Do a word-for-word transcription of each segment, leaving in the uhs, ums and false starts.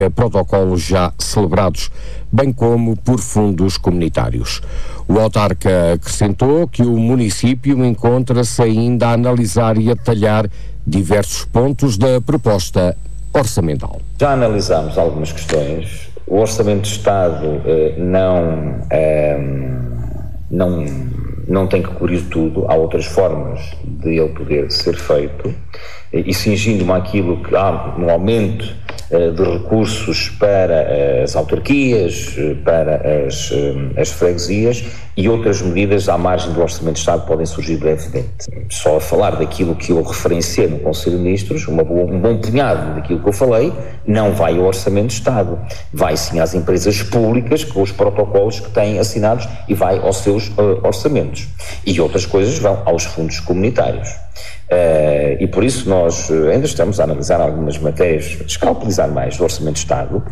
protocolos já celebrados, bem como por fundos comunitários. O autarca acrescentou que o município encontra-se ainda a analisar e a detalhar diversos pontos da proposta orçamental. Já analisámos algumas questões. O Orçamento de Estado eh, não, eh, não, não tem que cobrir tudo. Há outras formas de ele poder ser feito. E cingindo-me àquilo que há no aumento uh, de recursos para as autarquias, para as, uh, as freguesias e outras medidas à margem do Orçamento de Estado podem surgir brevemente. Só a falar daquilo que eu referenciei no Conselho de Ministros, uma boa, um bom punhado daquilo que eu falei, não vai ao Orçamento de Estado. Vai sim às empresas públicas com os protocolos que têm assinados e vai aos seus uh, orçamentos. E outras coisas vão aos fundos comunitários. Uh, e por isso nós ainda estamos a analisar algumas matérias, escalpelizar mais o Orçamento de Estado.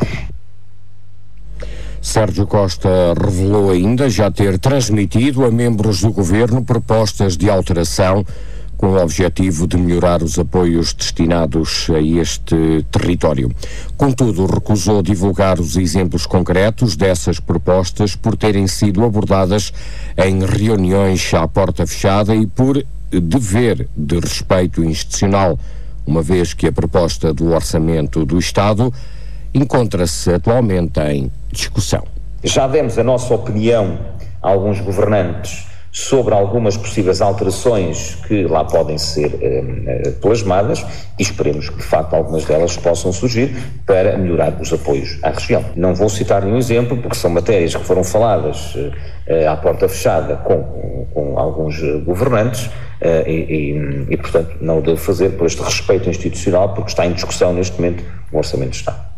Sérgio Costa revelou ainda já ter transmitido a membros do Governo propostas de alteração com o objetivo de melhorar os apoios destinados a este território. Contudo, recusou divulgar os exemplos concretos dessas propostas por terem sido abordadas em reuniões à porta fechada e por dever de respeito institucional, uma vez que a proposta do Orçamento do Estado encontra-se atualmente em discussão. Já demos a nossa opinião a alguns governantes sobre algumas possíveis alterações que lá podem ser eh, plasmadas e esperemos que de facto algumas delas possam surgir para melhorar os apoios à região. Não vou citar nenhum exemplo porque são matérias que foram faladas eh, à porta fechada com, com alguns governantes eh, e, e, e portanto não o devo fazer por este respeito institucional porque está em discussão neste momento o Orçamento de Estado.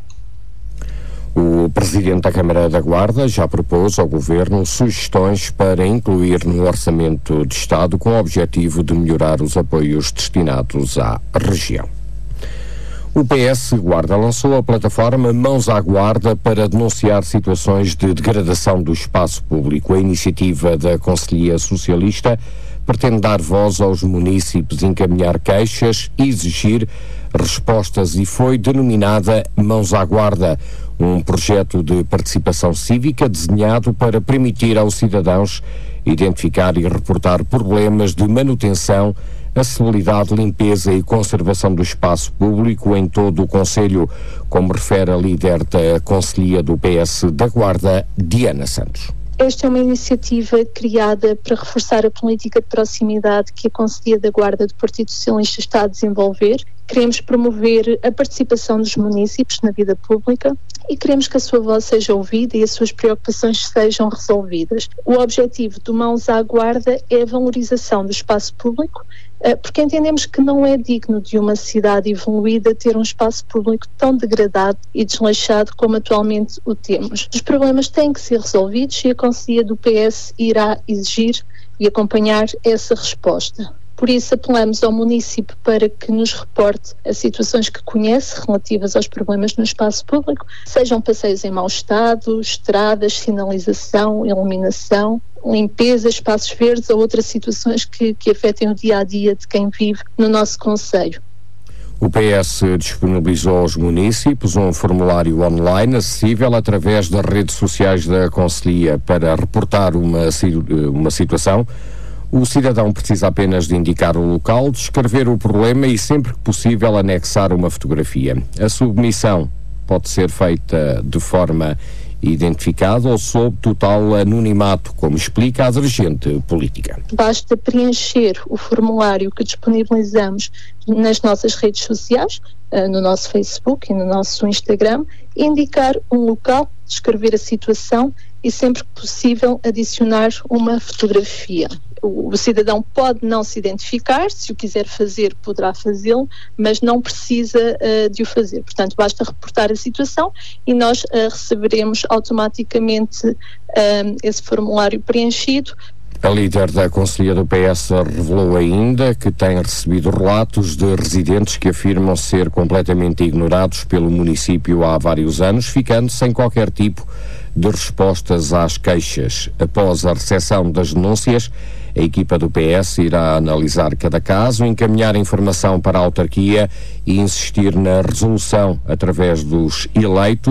O Presidente da Câmara da Guarda já propôs ao Governo sugestões para incluir no Orçamento de Estado com o objetivo de melhorar os apoios destinados à região. O P S Guarda lançou a plataforma Mãos à Guarda para denunciar situações de degradação do espaço público. A iniciativa da Conselhia Socialista pretende dar voz aos munícipes, encaminhar queixas e exigir respostas e foi denominada Mãos à Guarda, um projeto de participação cívica desenhado para permitir aos cidadãos identificar e reportar problemas de manutenção, acessibilidade, limpeza e conservação do espaço público em todo o concelho, como refere a líder da Conselhia do P S da Guarda, Diana Santos. Esta é uma iniciativa criada para reforçar a política de proximidade que a Conselhia da Guarda do Partido Socialista está a desenvolver. Queremos promover a participação dos munícipes na vida pública e queremos que a sua voz seja ouvida e as suas preocupações sejam resolvidas. O objetivo do Mãos à Guarda é a valorização do espaço público, porque entendemos que não é digno de uma cidade evoluída ter um espaço público tão degradado e desleixado como atualmente o temos. Os problemas têm que ser resolvidos e a Conselhia do P S irá exigir e acompanhar essa resposta. Por isso apelamos ao município para que nos reporte as situações que conhece relativas aos problemas no espaço público, sejam passeios em mau estado, estradas, sinalização, iluminação, limpeza, espaços verdes ou outras situações que, que afetem o dia-a-dia de quem vive no nosso concelho. O P S disponibilizou aos municípios um formulário online acessível através das redes sociais da Conselhia para reportar uma, uma situação. O cidadão precisa apenas de indicar o local, descrever o problema e, sempre que possível, anexar uma fotografia. A submissão pode ser feita de forma identificada ou sob total anonimato, como explica a dirigente política. Basta preencher o formulário que disponibilizamos nas nossas redes sociais, no nosso Facebook e no nosso Instagram, indicar um local, descrever a situação e, sempre que possível, adicionar uma fotografia. O cidadão pode não se identificar, se o quiser fazer poderá fazê-lo, mas não precisa uh, de o fazer. Portanto, basta reportar a situação e nós uh, receberemos automaticamente uh, esse formulário preenchido. A líder da Conselhia do P S revelou ainda que tem recebido relatos de residentes que afirmam ser completamente ignorados pelo município há vários anos, ficando sem qualquer tipo de respostas às queixas. Após a recepção das denúncias, A equipa do P S irá analisar cada caso, encaminhar informação para a autarquia e insistir na resolução através dos eleitos